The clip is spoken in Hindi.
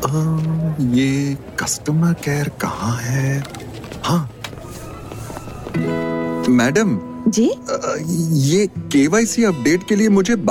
ये कस्टमर केयर कहाँ है? हाँ मैडम जी ये केवाईसी अपडेट के लिए मुझे